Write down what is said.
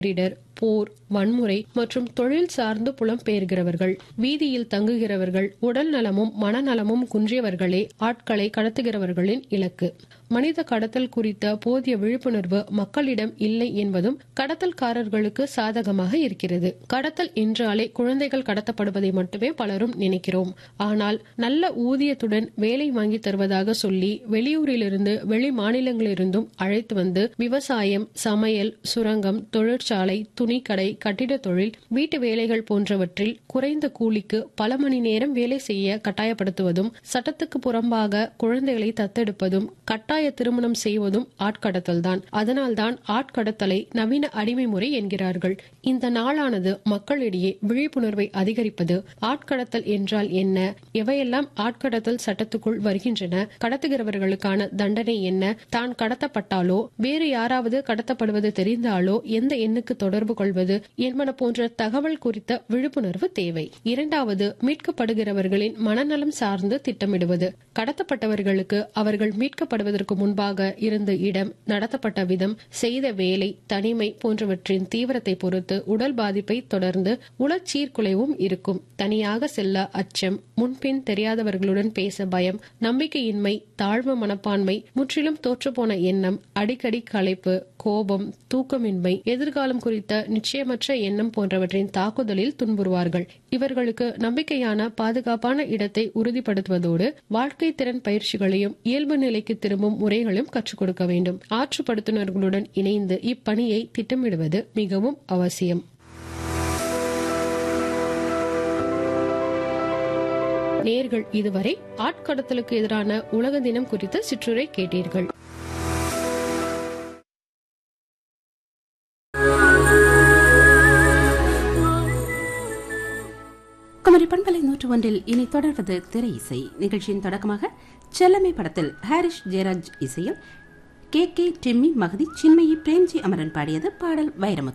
இடர், போர், வன்முறை மற்றும் தொழில் சார்ந்து புலம்பெயர்கிறவர்கள், வீதியில் தங்குகிறவர்கள், உடல் நலமும் மனநலமும் குன்றியவர்களே ஆட்களை கடத்துகிறவர்களின் இலக்கு. மனித கடத்தல் குறித்த போதிய விழிப்புணர்வு மக்களிடம் இல்லை என்பதும் கடத்தல்காரர்களுக்கு சாதகமாக இருக்கிறது. கடத்தல் என்றாலே குழந்தைகள் கடத்தப்படுவதை மட்டுமே பலரும் நினைக்கிறோம். ஆனால் நல்ல ஊதியத்துடன் வேலை வாங்கி தருவதாக சொல்லி வெளியூரிலிருந்து வெளி மாநிலங்களிலிருந்தும் அழைத்து வந்து விவசாயம், சமையல், சுரங்கம், தொழிற்சாலை, துணிக்கடை, கட்டிட தொழில், வீட்டு வேலைகள் போன்றவற்றில் குறைந்த கூலிக்கு பல மணி நேரம் வேலை செய்ய கட்டாயப்படுத்துவதும், சட்டத்துக்கு புறம்பாக குழந்தைகளை தத்தெடுப்பதும், கட்டாய திருமணம் செய்வதும் ஆட்கடத்தல் தான். அதனால்தான் ஆட்கடத்தலை நவீன அடிமை முறை என்கிறார்கள். இந்த நாளானது மக்களிடையே விழிப்புணர்வை அதிகரிப்பது, ஆட்கடத்தல் என்றால் என்ன, எவையெல்லாம் ஆட்கடத்தல் சட்டத்துக்குள் வருகின்றன, கடத்துகிறவர்களுக்கான தண்டனை என்ன, தான் கடத்தப்பட்டாலோ வேறு யாராவது கடத்தப்படுவது தெரிந்தாலோ எந்த எண்ணுக்கு தொடர்பு கொள்வது என்பன போன்ற தகவல் குறித்த விழிப்புணர்வு தேவை. இரண்டாவது, மீட்கப்படுகிறவர்களின் மனநலம் சார்ந்து திட்டமிடுவது. கடத்தப்பட்டவர்களுக்கு அவர்கள் மீட்கப்படுவதற்கு முன்பாக இருந்த இடம், நடத்தப்பட்ட விதம், செய்த வேலை, தனிமை போன்றவற்றின் தீவிரத்தை பொறுத்து உடல் பாதிப்பை தொடர்ந்து உளச்சீர்குலைவும் இருக்கும். தனியாக செல்ல அச்சம், முன்பின் தெரியாதவர்களுடன் பேச பயம், நம்பிக்கையின்மை, தாழ்வு மனப்பான்மை, முற்றிலும் தோற்றுப்போன எண்ணம், அடிக்கடி களைப்பு, கோபம், தூக்கமின்மை, எதிர்காலம் குறித்த நிச்சயமற்ற எண்ணம் போன்றவற்றின் தாக்குதலில் துன்புறுவார்கள். இவர்களுக்கு நம்பிக்கையான பாதுகாப்பான இடத்தை உறுதிப்படுத்துவதோடு வாழ்க்கை திறன் பயிற்சிகளையும் இயல்பு நிலைக்கு திரும்பும் முறைகளும் கற்றுக் கொடுக்க வேண்டும். ஆற்றுப்படுத்துனர்களுடன் இணைந்து இப்பணியை திட்டமிடுவது மிகவும் அவசியம். நேர்கள் இதுவரை ஆட்கடத்தலுக்கு எதிரான உலக தினம் குறித்த சிற்றுரை கேட்டீர்கள். குமரி பண்பலை 101 இனி தொடர்வது திரை இசை நிகழ்ச்சியின் தொடக்கமாக செல்லமை படத்தில் ஹாரிஸ் ஜெயராஜ் இசையில் கே. டிம்மி, மகதி, சின்மயி, பிரேம்ஜி அமரன் பாடியது. பாடல் வைரமுத்து.